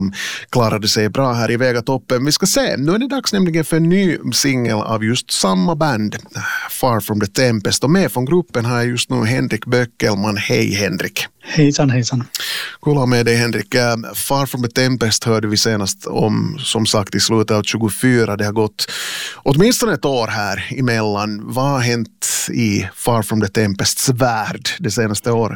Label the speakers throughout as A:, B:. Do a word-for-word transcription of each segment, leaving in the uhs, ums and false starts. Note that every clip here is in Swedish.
A: klarade sig bra här i Vegatoppen. Vi ska se, nu är det dags nämligen för en ny singel av just samma band, Far from the Tempest. Och med från gruppen har jag just nu Henrik Böckelman. Hej Henrik.
B: Hejsan, hejsan.
A: Kul att ha med dig Henrik. Far from the Tempest hörde vi senast om, som sagt, i slutet av tjugofyra. Det har gått åtminstone ett år här emellan. Vad har hänt i Far from the Tempests värld det senaste året?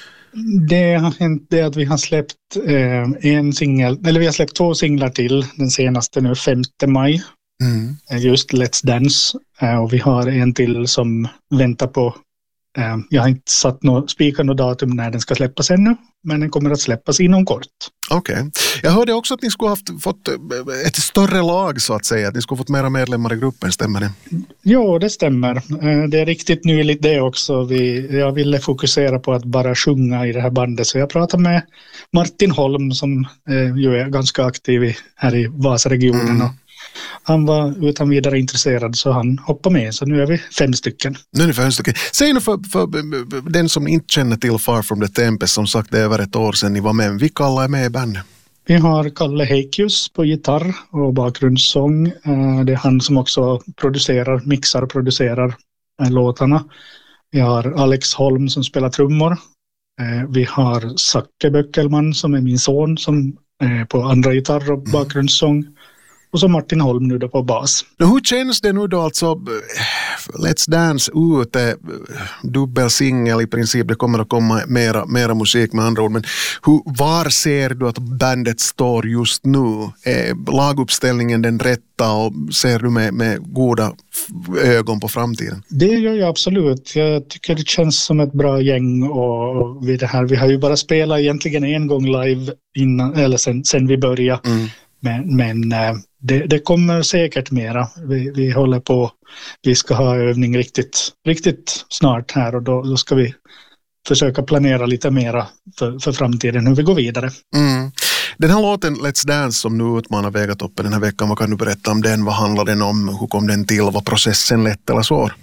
B: Det har hänt det att vi har släppt eh, en singel, eller vi har släppt två singlar till. Den senaste nu femte maj. Mm. Just Let's Dance. Eh, och vi har en till som väntar på. Eh, jag har inte satt något spikat något datum när den ska släppas ännu. Men den kommer att släppas inom kort.
A: Okej. Okay. Jag hörde också att ni skulle ha haft, fått ett större lag så att säga. Att ni skulle ha fått mera medlemmar i gruppen, stämmer det?
B: Ja, det stämmer. Det är riktigt nyligt det också. Vi, jag ville fokusera på att bara sjunga i det här bandet. Så jag pratade med Martin Holm som eh, ju är ganska aktiv i, här i Vasaregionen. Mm. Och han var utan vidare intresserad så han hoppade med. Så nu är vi fem stycken. Nu är ni fem stycken.
A: Säg nu för, för den som inte känner till Far from the Tempest, som sagt det är över ett år sedan ni var med. Vilka alla är med i bandet?
B: Vi har Kalle Heikius på gitarr och bakgrundssång. Det är han som också producerar, mixar och producerar låtarna. Vi har Alex Holm som spelar trummor. Vi har Zacke Böckelman som är min son som är på andra gitarr och bakgrundssång. Och så Martin Holm nu då på bas.
A: Hur känns det nu då alltså? Let's Dance ute, dubbelsingel i princip. Det kommer att komma mera, mera musik med andra ord. Men hur, var ser du att bandet står just nu? Är laguppställningen den rätta och ser du med, med goda ögon på framtiden?
B: Det gör jag absolut. Jag tycker det känns som ett bra gäng. Och vid det här. Vi har ju bara spelat egentligen en gång live innan, eller sen, sen vi började. Mm. Men, men det, det kommer säkert mera. Vi, vi håller på, vi ska ha övning riktigt, riktigt snart här och då, då ska vi försöka planera lite mera för, för framtiden, hur vi går vidare.
A: Mm. Den här låten Let's Dance som nu utmanar Vegatoppen den här veckan, vad kan du berätta om den? Vad handlar den om? Hur kom den till? Var processen lätt eller svår?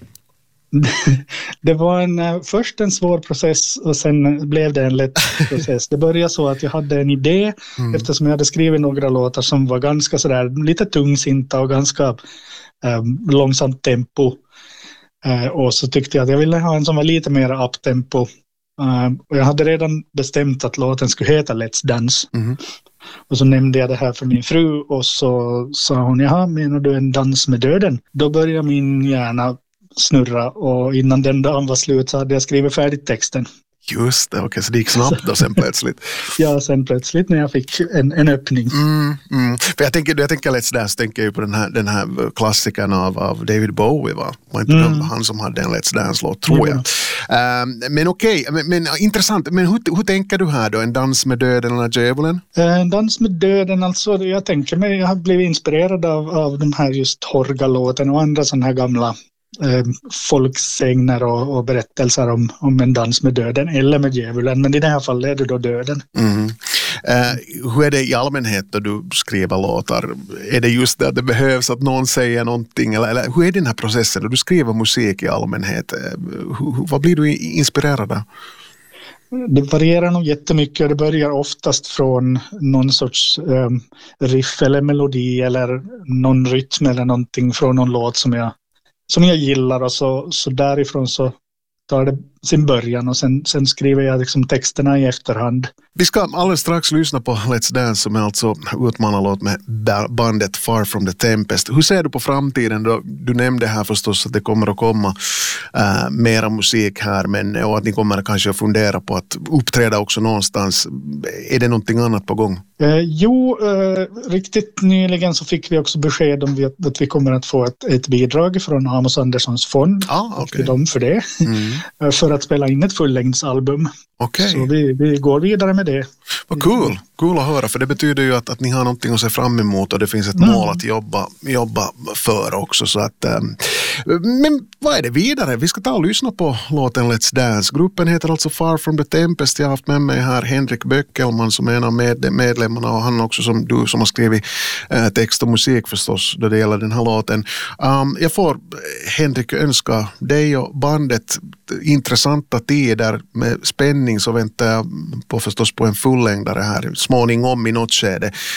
B: Det var en, först en svår process och sen blev det en lätt process. Det började så att jag hade en idé mm. eftersom jag hade skrivit några låtar som var ganska sådär lite tungsinta och ganska eh, långsamt tempo. Eh, och så tyckte jag att jag ville ha en som var lite mer uptempo. Eh, och jag hade redan bestämt att låten skulle heta Let's Dance. Mm. Och så nämnde jag det här för min fru och så sa hon, jaha, menar du en dans med döden? Då började min hjärna snurra och innan den dagen var slut så hade jag skrivit färdigt texten.
A: Just det, okej, okay, så det gick snabbt då sen plötsligt.
B: Ja, sen plötsligt när jag fick en, en öppning.
A: Mm, mm. För jag tänker, jag tänker Let's Dance, tänker ju på den här, den här klassikern av, av David Bowie, va? Var inte mm. han som hade en Let's Dance-låt, tror jag. Mm. Uh, men okej, okay, men, men intressant. Men hur, hur tänker du här då? En dans med döden eller djävulen?
B: Uh, en dans med döden, alltså jag tänker mig, jag har blivit inspirerad av, av de här just Horga-låten och andra sådana här gamla Eh, folksägner och, och berättelser om, om en dans med döden eller med djävulen, men i det här fallet är det då döden.
A: Mm. Eh, hur är det i allmänhet då du skriver låtar? Är det just det att det behövs att någon säger någonting eller, eller hur är den här processen då du skriver musik i allmänhet? Eh, hur, vad blir du inspirerad av?
B: Det varierar nog jättemycket. Det börjar oftast från någon sorts eh, riff eller melodi eller någon rytm eller någonting från någon låt som jag som jag gillar och så, så därifrån så tar det sin början och sen, sen skriver jag liksom texterna i efterhand.
A: Vi ska alldeles strax lyssna på Let's Dance som är alltså utmanarlåt med bandet Far from the Tempest. Hur ser du på framtiden då? Du nämnde här förstås att det kommer att komma äh, mera musik här men, och att ni kommer kanske att fundera på att uppträda också någonstans. Är det någonting annat på gång?
B: Eh, jo, eh, riktigt nyligen så fick vi också besked om vi, att vi kommer att få ett, ett bidrag från Amos Anderssons fond.
A: Ah, okay.
B: Dem för det. Mm. för att spela in ett fullängdsalbum.
A: Okay.
B: Så vi, vi går vidare med det.
A: Vad cool. Cool att höra, för det betyder ju att, att ni har någonting att se fram emot och det finns ett mm. mål att jobba, jobba för också. Så att, ähm, men vad är det vidare? Vi ska ta och lyssna på låten Let's Dance. Gruppen heter alltså Far from the Tempest. Jag har haft med mig här Henrik Böckelman som är en av med, medlemmarna och han också som du som har skrivit äh, text och musik förstås då det gäller den här låten. Um, jag får Henrik önska dig och bandet intressanta tider med spänning, så väntar jag på förstås på en fullängdare här småningom i något skede.